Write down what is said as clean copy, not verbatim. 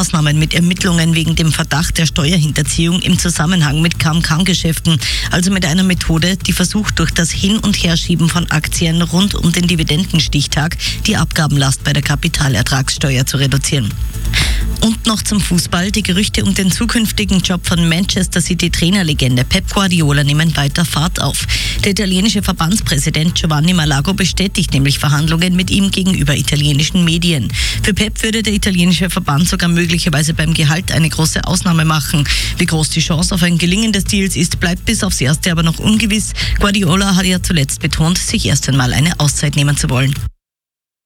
Maßnahmen mit Ermittlungen wegen dem Verdacht der Steuerhinterziehung im Zusammenhang mit Kam-Kam-Geschäften, also mit einer Methode, die versucht, durch das Hin- und Herschieben von Aktien rund um den Dividendenstichtag die Abgabenlast bei der Kapitalertragssteuer zu reduzieren. Und noch zum Fußball. Die Gerüchte um den zukünftigen Job von Manchester City Trainerlegende Pep Guardiola nehmen weiter Fahrt auf. Der italienische Verbandspräsident Giovanni Malago bestätigt nämlich Verhandlungen mit ihm gegenüber italienischen Medien. Für Pep würde der italienische Verband sogar möglicherweise beim Gehalt eine große Ausnahme machen. Wie groß die Chance auf ein Gelingen des Deals ist, bleibt bis aufs Erste aber noch ungewiss. Guardiola hat ja zuletzt betont, sich erst einmal eine Auszeit nehmen zu wollen.